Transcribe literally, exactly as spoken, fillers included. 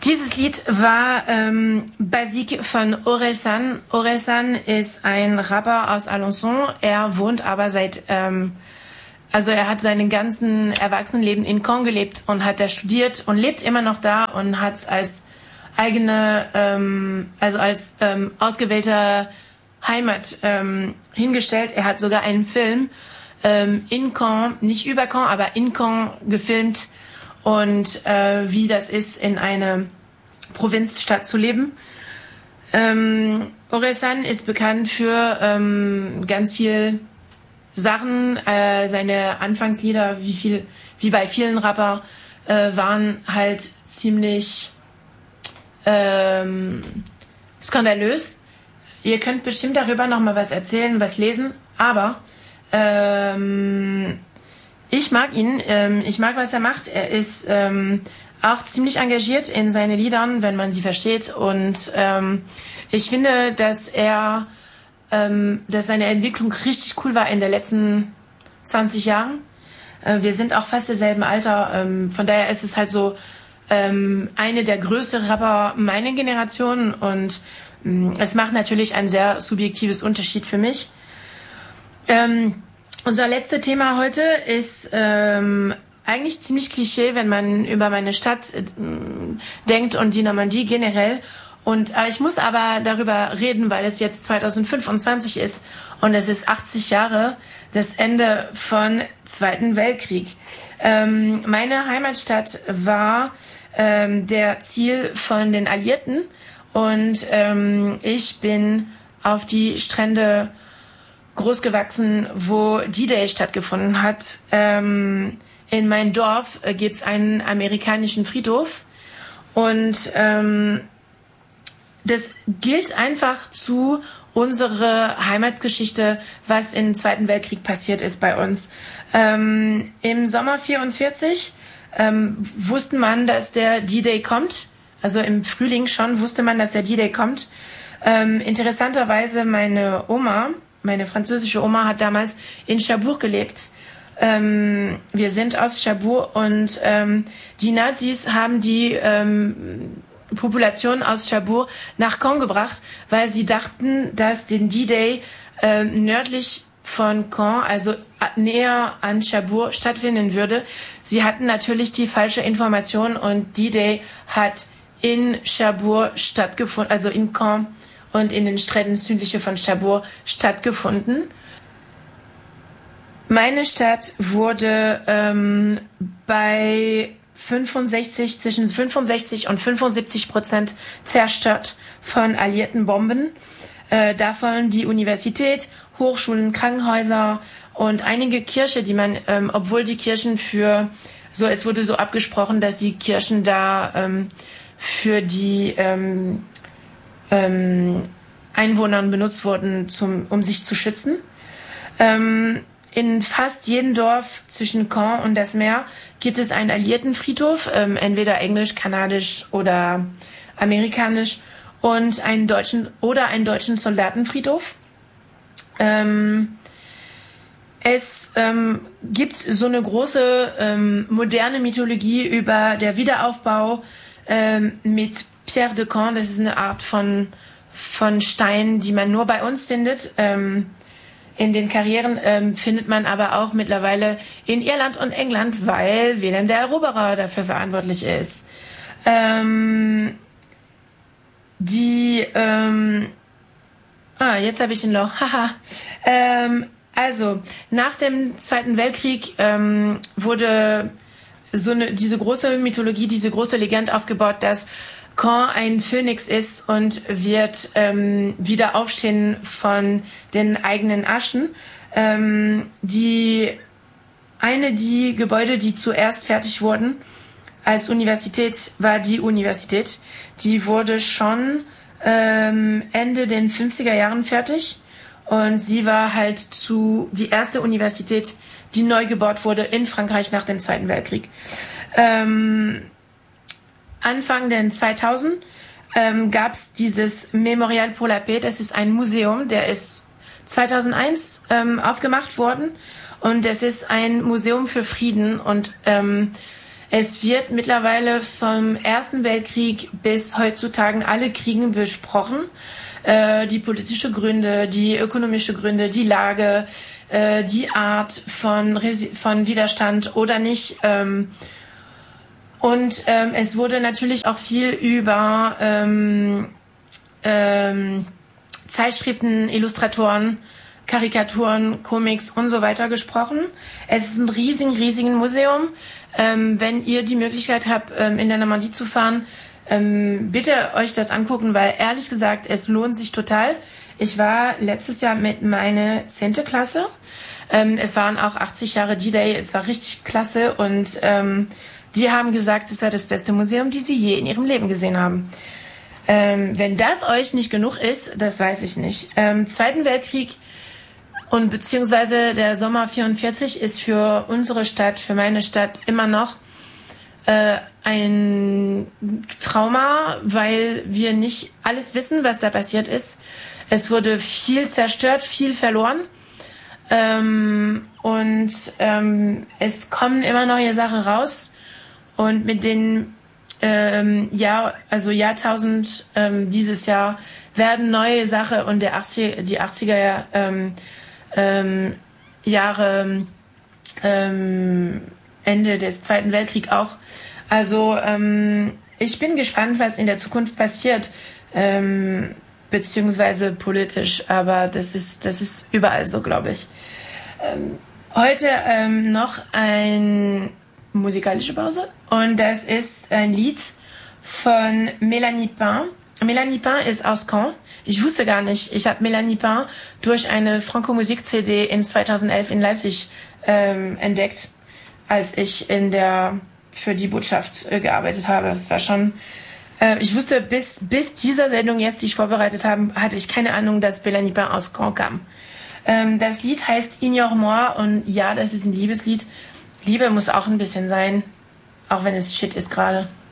Dieses Lied war ähm, Basique von Orelsan. Orelsan ist ein Rapper aus Alençon. Er wohnt aber seit, ähm, also er hat seinen ganzen Erwachsenenleben in Caen gelebt und hat da studiert und lebt immer noch da und hat es als eigene, ähm, also als ähm, ausgewählter Heimat ähm, hingestellt. Er hat sogar einen Film ähm, in Caen, nicht über Caen, aber in Caen gefilmt. Und äh, wie das ist, in einer Provinzstadt zu leben. Ähm, Orelsan ist bekannt für ähm, ganz viel Sachen. Äh, seine Anfangslieder, wie viel, wie bei vielen Rapper, äh, waren halt ziemlich ähm, skandalös. Ihr könnt bestimmt darüber noch mal was erzählen, was lesen, aber ähm, ich mag ihn, ähm, ich mag, was er macht. Er ist ähm, auch ziemlich engagiert in seine Liedern, wenn man sie versteht. Und ähm, ich finde, dass er, ähm, dass seine Entwicklung richtig cool war in den letzten zwanzig Jahren. Äh, wir sind auch fast derselben Alter. Ähm, von daher ist es halt so ähm, eine der größten Rapper meiner Generation. Und ähm, es macht natürlich ein sehr subjektives Unterschied für mich. Ähm, Unser letztes Thema heute ist ähm, eigentlich ziemlich Klischee, wenn man über meine Stadt äh, denkt und die Normandie generell. Und äh, ich muss aber darüber reden, weil es jetzt zwanzig fünfundzwanzig ist und es ist achtzig Jahre das Ende von Zweiten Weltkrieg. Ähm, meine Heimatstadt war ähm, der Ziel von den Alliierten und ähm, ich bin auf die Strände großgewachsen, wo D-Day stattgefunden hat. Ähm, in meinem Dorf äh, gibt es einen amerikanischen Friedhof und ähm, das gilt einfach zu unserer Heimatgeschichte, was im Zweiten Weltkrieg passiert ist bei uns. Ähm, Im Sommer vierundvierzig ähm, wusste man, dass der D-Day kommt. Also im Frühling schon wusste man, dass der D-Day kommt. Ähm, interessanterweise meine Oma, Meine französische Oma hat damals in Cherbourg gelebt. Ähm, wir sind aus Cherbourg und ähm, die Nazis haben die ähm, Population aus Cherbourg nach Caen gebracht, weil sie dachten, dass den D-Day äh, nördlich von Caen, also näher an Cherbourg, stattfinden würde. Sie hatten natürlich die falsche Information und D-Day hat in Cherbourg stattgefunden, also in Caen und in den Stränden südliche von Cherbourg stattgefunden. Meine Stadt wurde ähm, bei fünfundsechzig, zwischen fünfundsechzig und fünfundsiebzig Prozent zerstört von alliierten Bomben. Äh, davon die Universität, Hochschulen, Krankenhäuser und einige Kirchen, die man, ähm, obwohl die Kirchen für, so es wurde so abgesprochen, dass die Kirchen da ähm, für die ähm, ähm, Einwohnern benutzt wurden, zum, um sich zu schützen. Ähm, in fast jedem Dorf zwischen Caen und das Meer gibt es einen Alliiertenfriedhof, ähm, entweder englisch, kanadisch oder amerikanisch, und einen deutschen oder einen deutschen Soldatenfriedhof. Ähm, es ähm, gibt so eine große ähm, moderne Mythologie über der Wiederaufbau ähm, mit Pierre de Caen. Das ist eine Art von von Stein, die man nur bei uns findet. Ähm, in den Karrieren ähm, findet man aber auch mittlerweile in Irland und England, weil Wilhelm der Eroberer dafür verantwortlich ist. Ähm, die, ähm, ah, jetzt habe ich ein Loch, haha. ähm, also, nach dem Zweiten Weltkrieg ähm, wurde so eine, diese große Mythologie, diese große Legende aufgebaut, dass Caen ein Phönix ist und wird ähm, wieder aufstehen von den eigenen Aschen. Ähm, die eine die Gebäude, die zuerst fertig wurden als Universität, war die Universität. Die wurde schon ähm, Ende den fünfziger Jahren fertig und sie war halt zu die erste Universität, die neu gebaut wurde in Frankreich nach dem Zweiten Weltkrieg. Ähm, Anfang der zweitausend ähm, gab es dieses Memorial pour la Paix. Das ist ein Museum, der ist zweitausendeins ähm, aufgemacht worden und es ist ein Museum für Frieden und ähm, Es wird mittlerweile vom Ersten Weltkrieg bis heutzutage alle Kriege besprochen. Äh, die politische Gründe, die ökonomische Gründe, die Lage, äh, die Art von, Resi- von Widerstand oder nicht. Ähm, und ähm, es wurde natürlich auch viel über ähm, ähm, Zeitschriften, Illustratoren, Karikaturen, Comics und so weiter gesprochen. Es ist ein riesigen, riesigen Museum. Ähm, wenn ihr die Möglichkeit habt, ähm, in der Normandie zu fahren, ähm, bitte euch das angucken, weil ehrlich gesagt, es lohnt sich total. Ich war letztes Jahr mit meiner zehnten Klasse. Ähm, es waren auch achtzig Jahre D-Day. Es war richtig klasse und ähm, die haben gesagt, es war das beste Museum, die sie je in ihrem Leben gesehen haben. Ähm, wenn das euch nicht genug ist, das weiß ich nicht. Ähm, Zweiten Weltkrieg und beziehungsweise der Sommer vierundvierzig ist für unsere Stadt, für meine Stadt immer noch äh, ein Trauma, weil wir nicht alles wissen, was da passiert ist. Es wurde viel zerstört, viel verloren. Ähm, und ähm, es kommen immer neue Sachen raus. Und mit den ähm, Jahr, also Jahrtausend ähm, dieses Jahr werden neue Sachen und der achtziger, die achtziger ähm, ähm, Jahre ähm, Ende des Zweiten Weltkriegs auch. Also ähm, ich bin gespannt, was in der Zukunft passiert, ähm, beziehungsweise politisch, aber das ist das ist überall so, glaube ich. Ähm, heute ähm, noch ein musikalische Pause und das ist ein Lied von Mélanie Pain. Mélanie Pain ist aus Caen. Ich wusste gar nicht. Ich habe Mélanie Pain durch eine Franco-Musik-C D in zweitausendelf in Leipzig ähm, entdeckt, als ich in der für die Botschaft äh, gearbeitet habe. Es war schon. Äh, ich wusste bis bis dieser Sendung jetzt, die ich vorbereitet habe, hatte ich keine Ahnung, dass Mélanie Pain aus Caen kam. Ähm, das Lied heißt Ignore-moi und ja, das ist ein Liebeslied. Liebe muss auch ein bisschen sein, auch wenn es Shit ist gerade.